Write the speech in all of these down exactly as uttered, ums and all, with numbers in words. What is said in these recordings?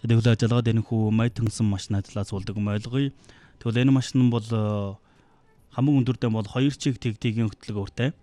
Тэгвэл ажиллагаад энэ хүү май тэнсэн машины талаас болдог юм ойлгоё. Тэгвэл энэ машин бол хамгийн өндөртэй бол хоёр чиг тэгтгийн хөтөлбөртэй.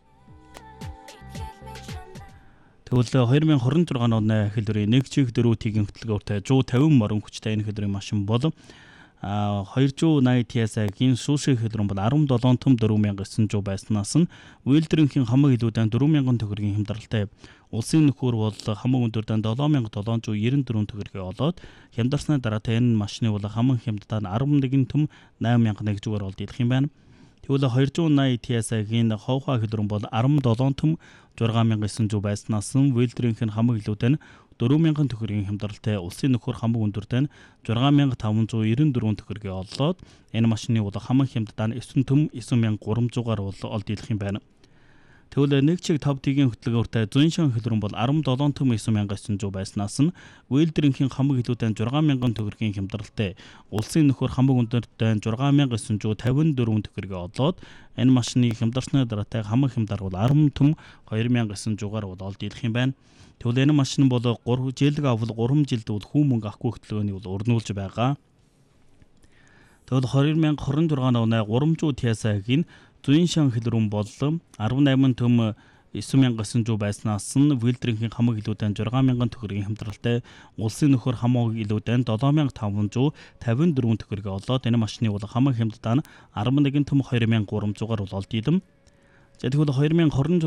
Тэгвэл хоёр мянган хорин зургаан оны хэлбэрийн нэг чиг дөрөв тигийн хөтөлбөртэй one fifty морин хүчтэй энэ хэлбэрийн машин бол а two eighty ти эс ай-гийн сүүшиг хэлбэр бол sevenseven том four thousand nine hundred байснаас нь үйлдвэрийн хамаг илүүдэн four thousand төгрөгийн хямдралтай. Улсын нөхөр бол хамаг өндөрдөн seven thousand seven hundred ninety-four төгрөгийг олоод хямдарсны дараа энэ машины бол хамаг хямдтаа eleven том eight thousand one зүгээр олд идэх юм байна. Тэгвэл two ninety ти эс ай-гийн ховхоо хэлбэр бол seventeen том six thousand nine hundred байснаас нь үйлдвэрийн хамаг илүүдэн four thousand төгрөгийн хямдралтай. Улсын нөхөр хамаг өндөрдөн six thousand five hundred ninety-four төгрөгийг олоод энэ машины бол хамаг хямдтаа nine том nine thousand three hundred бол олд идэх юм байна. Тэгвэл нэг чиг five тигийн хөтөлбөртэй зүүн шин хэлбэр бол sevenseven том nine thousand nine hundred байснаас нь үйлдвэрийн хамаг илүүдэн six thousand төгрөгийн хямдралтай. Улсын нөхөр хамаг өндөртөө six thousand nine hundred fifty-four төгрөгийг олоод энэ машины хямдарсны дараатай хамаг хямдар бол ten том two thousand nine hundred бол олд идэх юм байна. Тэгвэл энэ машин бол three жилиг авал three жилд бол хүн мөнгө авахгүй хөтөлбөрөний бол өрнүүлж байгаа. Тэгвэл twenty twenty-six оны three hundred ти эс ай-гийн зүүн шин хэлбэр бол eighteen том nine thousand nine hundred байснаас нь үйлдвэрийн хамаг илүүдэн six thousand төгрөгийн хямдралтай. Улсын нөхөр хамаг илүүдэн seven thousand five hundred fifty-four төгрөгийг олоод энэ машины бол хамаг хямдтаа eleven том two thousand three hundred бол олд идэм. За тэгвэл twenty twenty-six